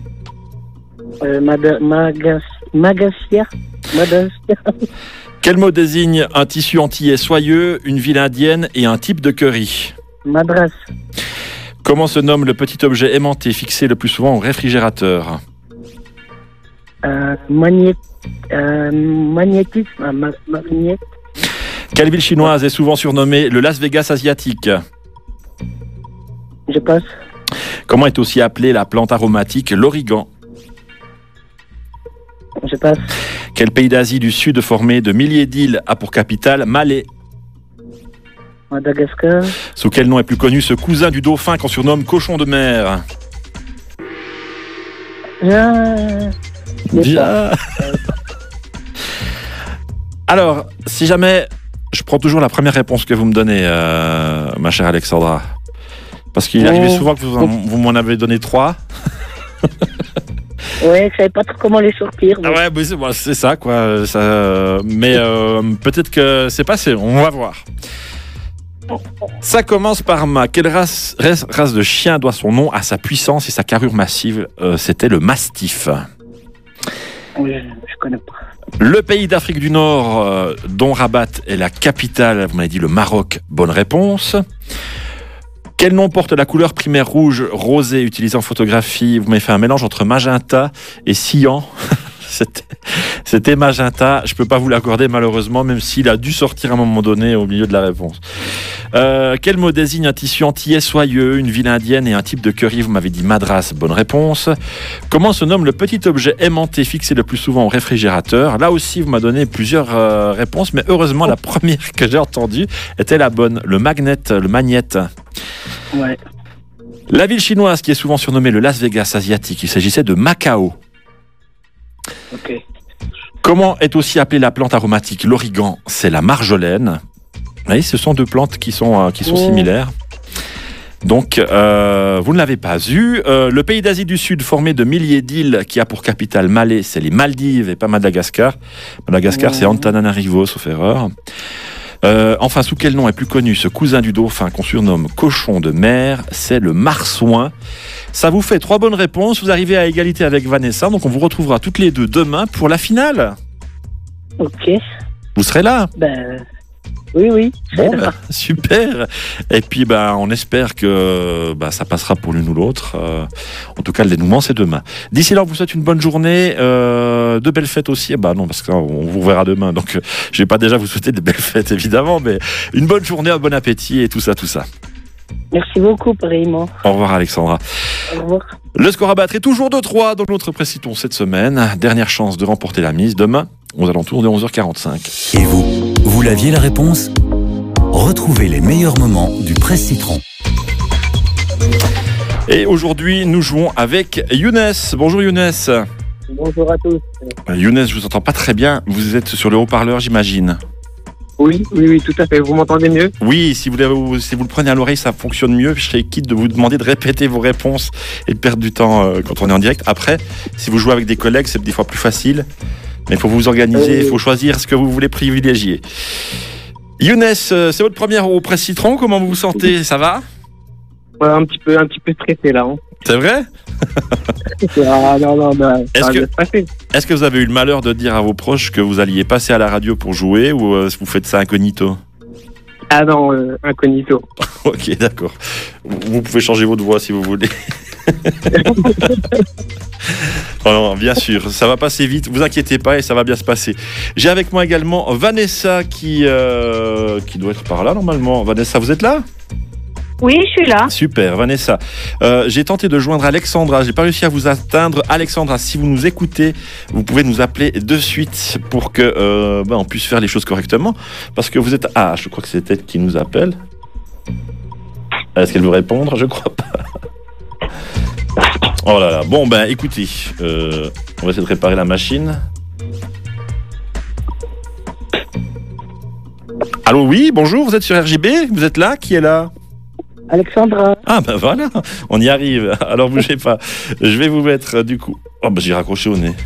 Madagascar. Quel mot désigne un tissu antillais soyeux, une ville indienne et un type de curry ? Madras. Comment se nomme le petit objet aimanté fixé le plus souvent au réfrigérateur ? Magnétisme. Quelle ville chinoise est souvent surnommée le Las Vegas asiatique ? Je passe. Comment est aussi appelée la plante aromatique l'origan ? Je passe. Quel pays d'Asie du Sud formé de milliers d'îles a pour capitale Malé ? Madagascar. Sous quel nom est plus connu ce cousin du dauphin qu'on surnomme cochon de mer ? Bien. Alors, si jamais, je prends toujours la première réponse que vous me donnez, ma chère Alexandra. Parce qu'il arrivait souvent que vous m'en avez donné 3. Ouais, je savais pas trop comment les sortir. Ah ouais, c'est ça, quoi. Mais peut-être que c'est passé, on va voir. Ça commence par ma. Quelle race de chien doit son nom à sa puissance et sa carrure massive ? C'était le mastif. Oui, je connais pas. Le pays d'Afrique du Nord, dont Rabat est la capitale, vous m'avez dit le Maroc, bonne réponse. Quel nom porte la couleur primaire rouge rosé utilisée en photographie ? Vous m'avez fait un mélange entre magenta et cyan. C'était magenta. Je ne peux pas vous l'accorder malheureusement, même s'il a dû sortir à un moment donné au milieu de la réponse. Quel mot désigne un tissu antillais soyeux, une ville indienne et un type de curry ? Vous m'avez dit madras, bonne réponse. Comment se nomme le petit objet aimanté fixé le plus souvent au réfrigérateur ? Là aussi, vous m'avez donné plusieurs réponses, mais heureusement, la première que j'ai entendue était la bonne. Le magnète. Ouais. La ville chinoise qui est souvent surnommée le Las Vegas asiatique, il s'agissait de Macao. Ok. Comment est aussi appelée la plante aromatique l'origan ? C'est la marjolaine. Vous voyez, ce sont deux plantes qui sont similaires. Donc, vous ne l'avez pas eu. Le pays d'Asie du Sud, formé de milliers d'îles, qui a pour capitale Malé, c'est les Maldives et pas Madagascar. Madagascar, c'est Antananarivo, sauf erreur. Enfin, sous quel nom est plus connu ce cousin du dauphin qu'on surnomme cochon de mer ? C'est le marsouin. Ça vous fait 3 bonnes réponses. Vous arrivez à égalité avec Vanessa. Donc, on vous retrouvera toutes les deux demain pour la finale. Ok. Vous serez là ? Oui. Bon, super. Et puis, on espère que ça passera pour l'une ou l'autre. En tout cas, le dénouement, c'est demain. D'ici là, on vous souhaite une bonne journée. De belles fêtes aussi. Non, parce qu'on vous verra demain. Donc, je vais pas déjà vous souhaiter de belles fêtes, évidemment, mais une bonne journée, un bon appétit et tout ça. Merci beaucoup, pareillement. Au revoir, Alexandra. Au revoir. Le score à battre est toujours de 3 dans notre Presse-Citron cette semaine. Dernière chance de remporter la mise demain aux alentours de 11h45. Et vous l'aviez la réponse ? Retrouvez les meilleurs moments du Presse-Citron. Et aujourd'hui, nous jouons avec Younes. Bonjour Younes. Bonjour à tous. Younes, je vous entends pas très bien. Vous êtes sur le haut-parleur, j'imagine. Oui, tout à fait. Vous m'entendez mieux ? Oui, si vous le prenez à l'oreille, ça fonctionne mieux. Je serais quitte de vous demander de répéter vos réponses et de perdre du temps quand on est en direct. Après, si vous jouez avec des collègues, c'est des fois plus facile. Mais il faut vous organiser, il faut choisir ce que vous voulez privilégier. Younes, c'est votre première au Presse-Citron. Comment vous vous sentez ? Ça va ? Ouais, un petit peu stressé là. C'est vrai ? Non. Est-ce que vous avez eu le malheur de dire à vos proches que vous alliez passer à la radio pour jouer ou vous faites ça incognito ? Ah non, incognito. Ok, d'accord. Vous pouvez changer votre voix si vous voulez. Oh non, bien sûr, ça va passer vite, vous inquiétez pas et ça va bien se passer. J'ai avec moi également Vanessa qui doit être par là normalement. Vanessa, vous êtes là ? Oui, je suis là. Super, Vanessa. J'ai tenté de joindre Alexandra, j'ai pas réussi à vous atteindre. Alexandra, si vous nous écoutez, vous pouvez nous appeler de suite pour que on puisse faire les choses correctement. Parce que vous êtes... Ah, je crois que c'est elle qui nous appelle. Est-ce qu'elle veut répondre ? Je crois pas. Oh là là. Bon, écoutez, on va essayer de réparer la machine. Allô, oui, bonjour, vous êtes sur RJB ? Vous êtes là ? Qui est là ? Alexandra. Ah voilà, on y arrive. Alors bougez pas. Je vais vous mettre du coup... Oh j'ai raccroché au nez.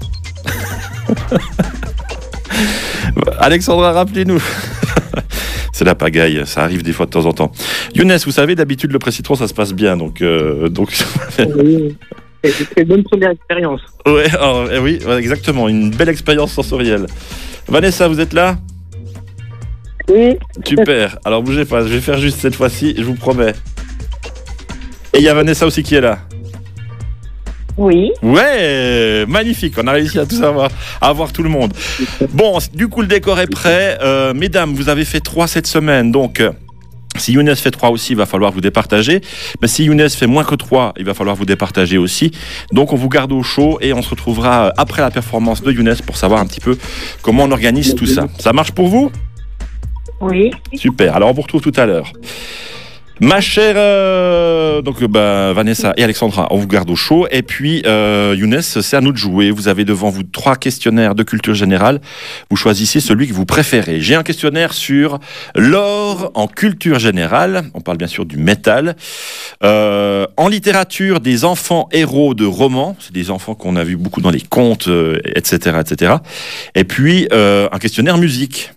Alexandra, rappelez-nous. C'est la pagaille, ça arrive des fois de temps en temps. Younes, vous savez, d'habitude le pré-citron ça se passe bien, donc... Oui. C'est une bonne première expérience. Ouais, oui, exactement, une belle expérience sensorielle. Vanessa, vous êtes là ? Oui. Super, alors bougez pas, je vais faire juste cette fois-ci, je vous promets. Et il y a Vanessa aussi qui est là. Oui. Ouais, magnifique, on a réussi à tout savoir, à avoir tout le monde. Bon, du coup le décor est prêt. Mesdames, vous avez fait 3 cette semaine, donc si Younes fait 3 aussi, il va falloir vous départager. Mais si Younes fait moins que 3, il va falloir vous départager aussi. Donc on vous garde au chaud et on se retrouvera après la performance de Younes pour savoir un petit peu comment on organise tout ça. Ça marche pour vous ? Oui. Super, alors on vous retrouve tout à l'heure. Ma chère Vanessa et Alexandra, on vous garde au chaud. Et puis Younes, c'est à nous de jouer. Vous avez devant vous 3 questionnaires de culture générale. Vous choisissez celui que vous préférez. J'ai un questionnaire sur l'or en culture générale. On parle bien sûr du métal. En littérature, des enfants héros de romans. C'est des enfants qu'on a vu beaucoup dans les contes, etc., etc. Et puis un questionnaire musique.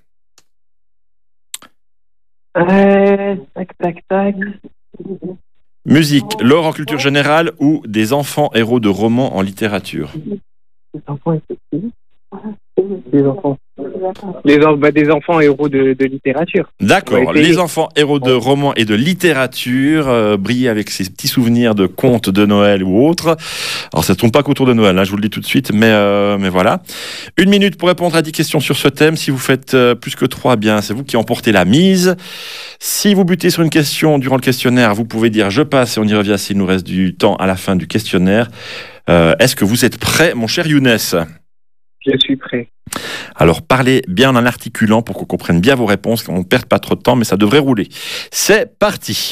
Tac. Musique, l'or en culture générale ou des enfants héros de romans en littérature. Des enfants héros de littérature. D'accord, les enfants héros de romans et de littérature, briller avec ces petits souvenirs de contes de Noël ou autres. Alors ça ne tourne pas qu'autour de Noël, je vous le dis tout de suite, mais voilà. 1 minute pour répondre à 10 questions sur ce thème. Si vous faites plus que 3, bien c'est vous qui emportez la mise. Si vous butez sur une question durant le questionnaire, vous pouvez dire je passe et on y revient s'il nous reste du temps à la fin du questionnaire. Est-ce que vous êtes prêt, mon cher Younes ? Je suis prêt. Alors parlez bien en articulant pour qu'on comprenne bien vos réponses, qu'on ne perde pas trop de temps, mais ça devrait rouler. C'est parti.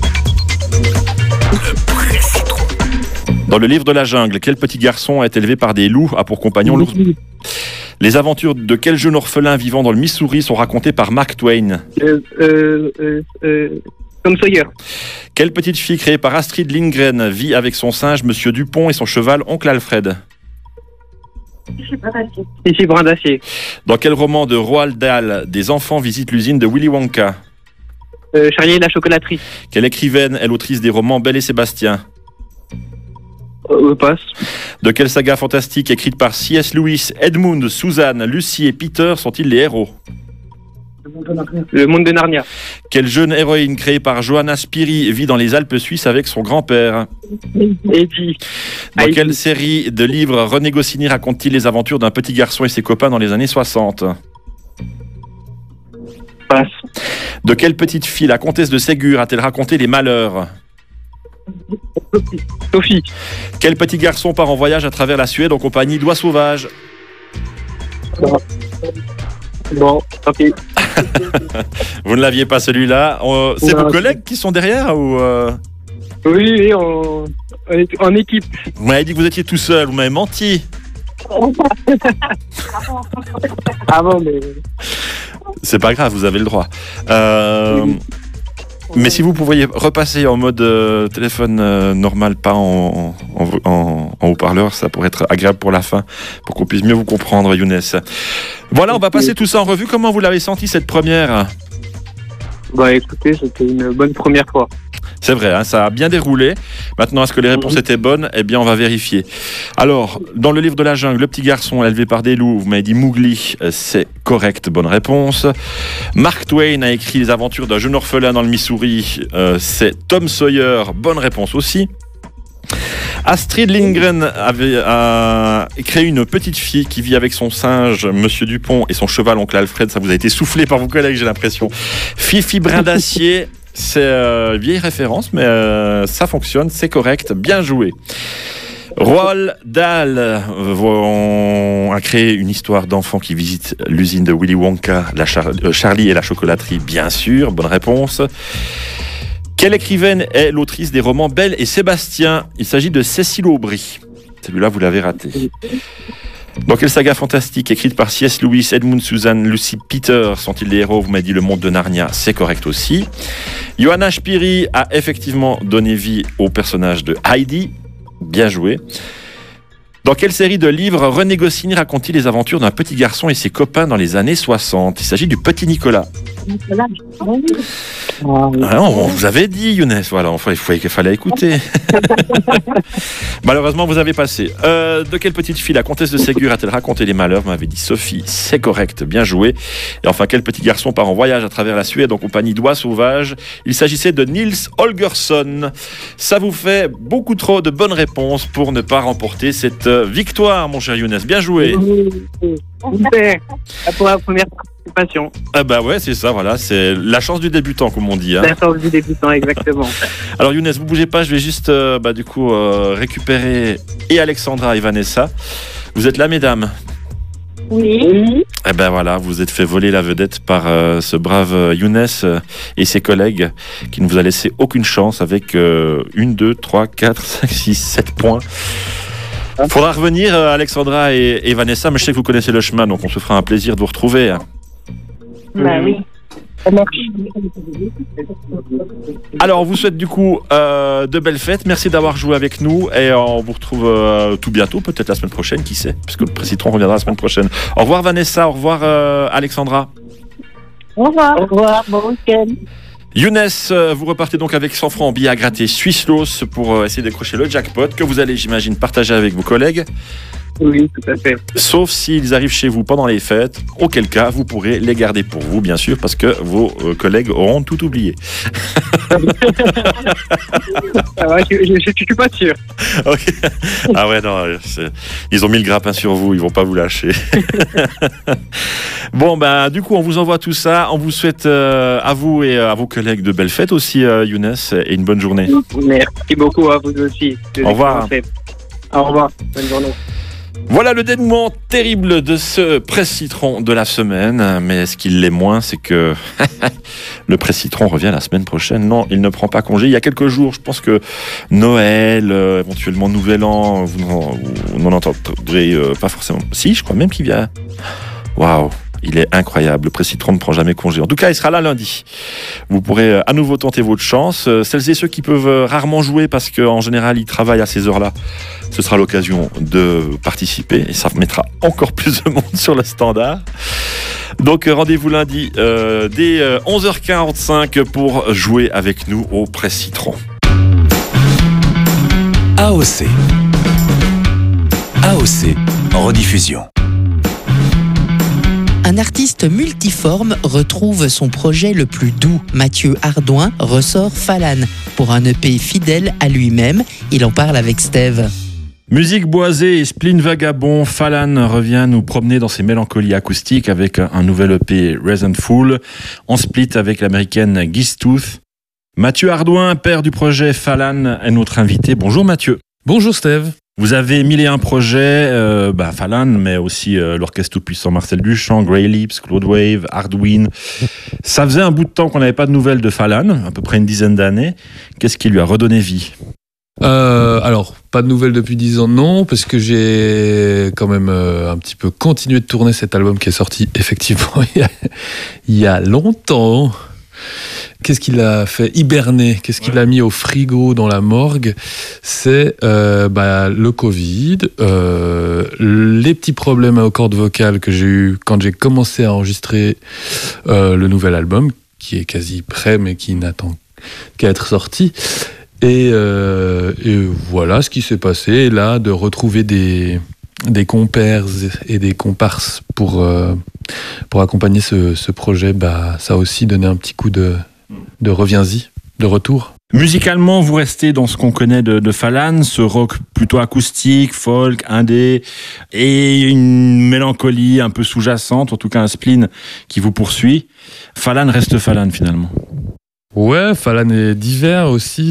Dans le livre de la jungle, quel petit garçon est élevé par des loups a pour compagnon l'ours ? Les aventures de quel jeune orphelin vivant dans le Missouri sont racontées par Mark Twain ? Tom Sawyer. Quelle petite fille créée par Astrid Lindgren vit avec son singe Monsieur Dupont et son cheval Oncle Alfred ? Ici Brin d'Acier. Dans quel roman de Roald Dahl des enfants visitent l'usine de Willy Wonka ? Charlie et la chocolaterie. Quelle écrivaine est l'autrice des romans Belle et Sébastien ? Passe. De quelle saga fantastique écrite par C.S. Lewis, Edmund, Suzanne, Lucie et Peter sont-ils les héros ? Le monde de Narnia. Quelle jeune héroïne créée par Johanna Spyri vit dans les Alpes suisses avec son grand-père ? Eddie. Dans quelle série de livres René Goscinny raconte-t-il les aventures d'un petit garçon et ses copains dans les années 60 ? Passe. De quelle petite fille la comtesse de Ségur a-t-elle raconté les malheurs ? Sophie. Quel petit garçon part en voyage à travers la Suède en compagnie d'oies sauvages ? Bon, tant pis. Vous ne l'aviez pas celui-là. C'est vos collègues qui sont derrière ou Oui, on est en équipe. Vous m'avez dit que vous étiez tout seul, vous m'avez menti. Ah bon, mais... C'est pas grave, vous avez le droit. Mais si vous pouviez repasser en mode téléphone normal, pas en haut-parleur, ça pourrait être agréable pour la fin, pour qu'on puisse mieux vous comprendre, Younes. Voilà, on va passer tout ça en revue. Comment vous l'avez senti cette première ? Bah écoutez, c'était une bonne première fois. C'est vrai, hein, ça a bien déroulé. Maintenant, est-ce que les réponses étaient bonnes? Eh bien, on va vérifier. Alors, dans le livre de la jungle, le petit garçon élevé par des loups, vous m'avez dit Mowgli, c'est correct, bonne réponse. Mark Twain a écrit Les aventures d'un jeune orphelin dans le Missouri, c'est Tom Sawyer, bonne réponse aussi. Astrid Lindgren a créé une petite fille qui vit avec son singe, Monsieur Dupont, et son cheval, Oncle Alfred. Ça vous a été soufflé par vos collègues, j'ai l'impression. Fifi Brin d'Acier, c'est une vieille référence, mais ça fonctionne, c'est correct, bien joué. Roald Dahl a créé une histoire d'enfant qui visite l'usine de Willy Wonka, Charlie et la chocolaterie, bien sûr, bonne réponse. Quelle écrivaine est l'autrice des romans Belle et Sébastien? Il s'agit de Cécile Aubry. Celui-là, vous l'avez raté. Dans quelle saga fantastique écrite par C.S. Lewis, Edmund Suzanne, Lucy Peter sont-ils des héros? Vous m'avez dit Le Monde de Narnia, c'est correct aussi. Johanna Spyri a effectivement donné vie au personnage de Heidi. Bien joué. Dans quelle série de livres René Goscinny raconte-t-il les aventures d'un petit garçon et ses copains dans les années 60? Il s'agit du Petit Nicolas. On vous avait dit, Younes, voilà, enfin, il fallait écouter. Malheureusement, vous avez passé. De quelle petite fille la comtesse de Ségur a-t-elle raconté les malheurs? Vous m'avez dit Sophie, c'est correct, bien joué. Et enfin, quel petit garçon part en voyage à travers la Suède en compagnie d'oies sauvages? Il s'agissait de Nils Holgersson. Ça vous fait beaucoup trop de bonnes réponses pour ne pas remporter cette victoire, mon cher Younes. Bien joué. Super. Pour la première participation. Ah bah ouais, c'est ça, voilà, c'est la chance du débutant, comme on dit. Hein. La chance du débutant, exactement. Alors Younes, vous bougez pas, je vais juste récupérer et Alexandra et Vanessa. Vous êtes là, mesdames? Oui. Eh ben voilà, vous êtes fait voler la vedette par ce brave Younes et ses collègues qui ne vous a laissé aucune chance avec 1, 2, 3, 4, 5, 6, 7 points. Faudra revenir, Alexandra et Vanessa, mais je sais que vous connaissez le chemin, donc on se fera un plaisir de vous retrouver. Hein. Bah oui. Alors, on vous souhaite du coup de belles fêtes. Merci d'avoir joué avec nous et on vous retrouve tout bientôt, peut-être la semaine prochaine, qui sait, puisque le Précitron reviendra la semaine prochaine. Au revoir Vanessa, au revoir Alexandra. Au revoir. Au revoir, bon week-end. Younes, vous repartez donc avec 100 francs en billets à gratter Swisslos pour essayer de décrocher le jackpot que vous allez, j'imagine, partager avec vos collègues. Oui, tout à fait. Sauf s'ils arrivent chez vous pendant les fêtes, auquel cas vous pourrez les garder pour vous, bien sûr, parce que vos collègues auront tout oublié. Je suis pas sûr. Okay. Ah ouais, non, ils ont mis le grappin sur vous, ils vont pas vous lâcher. Bon, ben, du coup, on vous envoie tout ça. On vous souhaite à vous et à vos collègues de belles fêtes aussi, Younes, et une bonne journée. Merci beaucoup à vous aussi. Au revoir. Au revoir. Bonne journée. Voilà le dénouement terrible de ce Presse-Citron de la semaine. Mais ce qu'il l'est moins, c'est que le Presse-Citron revient la semaine prochaine. Non, il ne prend pas congé. Il y a quelques jours, je pense que Noël, éventuellement Nouvel An, vous n'en entendrez pas forcément. Si, je crois même qu'il vient. Waouh! Il est incroyable, le Presse-Citron ne prend jamais congé. En tout cas, il sera là lundi. Vous pourrez à nouveau tenter votre chance. Celles et ceux qui peuvent rarement jouer parce qu'en général, ils travaillent à ces heures-là, ce sera l'occasion de participer et ça mettra encore plus de monde sur le standard. Donc rendez-vous lundi dès 11h45 pour jouer avec nous au Presse-Citron. AOC, rediffusion. Un artiste multiforme retrouve son projet le plus doux. Mathieu Hardouin ressort Falan pour un EP fidèle à lui-même. Il en parle avec Steve. Musique boisée et spleen vagabond, Falan revient nous promener dans ses mélancolies acoustiques avec un nouvel EP Resentful, en split avec l'américaine Geestooth. Mathieu Hardouin, père du projet Falan, est notre invité. Bonjour Mathieu. Bonjour Steve. Vous avez 1001 projets, Falan, mais aussi l'orchestre tout-puissant Marcel Duchamp, Grey Lips, Claude Wave, Hardwin. Ça faisait un bout de temps qu'on n'avait pas de nouvelles de Falan, à peu près une dizaine d'années. Qu'est-ce qui lui a redonné vie ? Alors, pas de nouvelles depuis 10 ans, non, parce que j'ai quand même un petit peu continué de tourner cet album qui est sorti effectivement il y a longtemps. Qu'est-ce qu'il a fait hiberner? Qu'est-ce qu'il a mis au frigo dans la morgue? C'est le Covid, les petits problèmes aux cordes vocales que j'ai eu quand j'ai commencé à enregistrer le nouvel album, qui est quasi prêt mais qui n'attend qu'à être sorti. Et voilà ce qui s'est passé. Et là, de retrouver des compères et des comparses pour accompagner ce projet, ça a aussi donné un petit coup de reviens-y, de retour. Musicalement, vous restez dans ce qu'on connaît de Falan, ce rock plutôt acoustique, folk, indé, et une mélancolie un peu sous-jacente, en tout cas un spleen qui vous poursuit. Falan reste Falan finalement. Ouais, Falan est divers aussi.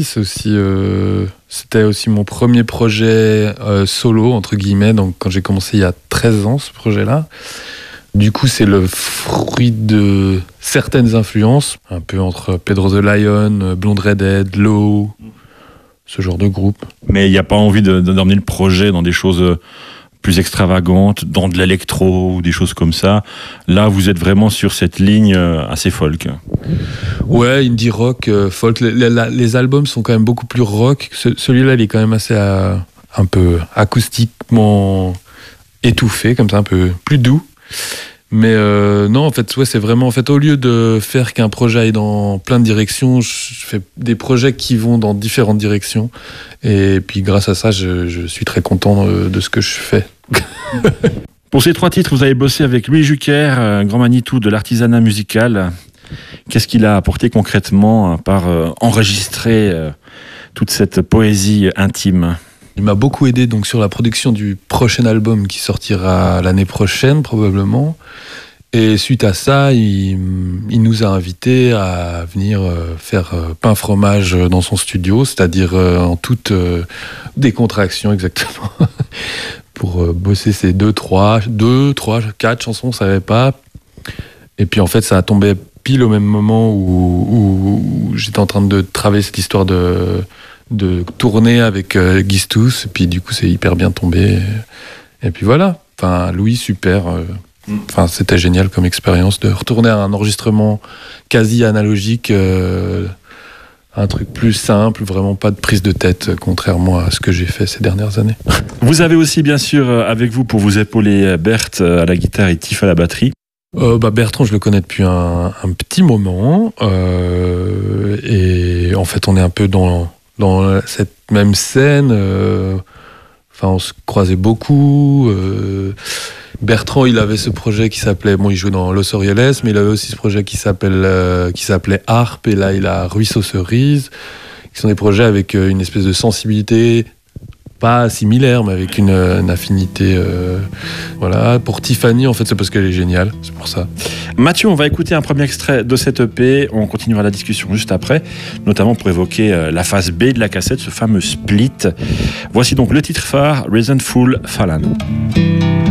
C'était aussi mon premier projet solo, entre guillemets, donc quand j'ai commencé il y a 13 ans, ce projet-là. Du coup, c'est le fruit de certaines influences, un peu entre Pedro the Lion, Blonde Redhead, Low, ce genre de groupe. Mais il n'y a pas envie d'emmener le projet dans des choses plus extravagantes, dans de l'électro ou des choses comme ça. Là, vous êtes vraiment sur cette ligne assez folk. Ouais, indie rock, folk. Les albums sont quand même beaucoup plus rock. Celui-là, il est quand même assez un peu acoustiquement étouffé, comme ça, un peu plus doux. Mais non, en fait, ouais, c'est vraiment, en fait, au lieu de faire qu'un projet aille dans plein de directions, je fais des projets qui vont dans différentes directions. Et puis, grâce à ça, je suis très content de ce que je fais. Pour ces 3 titres, vous avez bossé avec Louis Jucker, grand Manitou de l'artisanat musical. Qu'est-ce qu'il a apporté concrètement, à part enregistrer toute cette poésie intime ? Il m'a beaucoup aidé donc sur la production du prochain album qui sortira l'année prochaine probablement. Et suite à ça, il nous a invités à venir faire pain fromage dans son studio, c'est-à-dire en toute décontraction exactement, pour bosser ces 2, 3, 4 chansons, on savait pas. Et puis en fait, ça a tombé pile au même moment où j'étais en train de travailler cette histoire de tourner avec Gistus, et puis du coup c'est hyper bien tombé, et puis voilà. Enfin, Louis, super. Enfin, c'était génial comme expérience de retourner à un enregistrement quasi analogique, un truc plus simple, vraiment pas de prise de tête, contrairement à ce que j'ai fait ces dernières années. Vous avez aussi bien sûr avec vous pour vous épauler Berthe à la guitare et Tiff à la batterie. Bertrand, je le connais depuis un petit moment, et en fait on est un peu dans cette même scène, on se croisait beaucoup. Bertrand, il avait ce projet qui s'appelait, il jouait dans Los Orioles, mais il avait aussi ce projet qui s'appelait Harp, et là il a Ruisseau Cerise, qui sont des projets avec une espèce de sensibilité pas similaire, mais avec une affinité. Voilà. Pour Tiffany, en fait, c'est parce qu'elle est géniale, c'est pour ça. Mathieu, on va écouter un premier extrait de cette EP. On continuera la discussion juste après, notamment pour évoquer la phase B de la cassette, ce fameux split. Voici donc le titre phare, Resentful Falan.